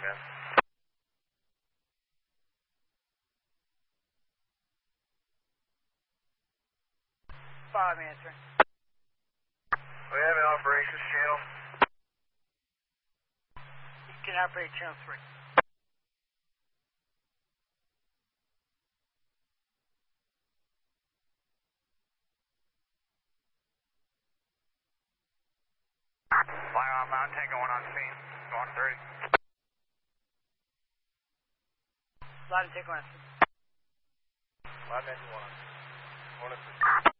man. 5 answering. We have an operations channel. You can operate channel 3. Fly on Mountain Tango 1 on scene. Going 30. Line and take 1. Line 91. 1 at 3.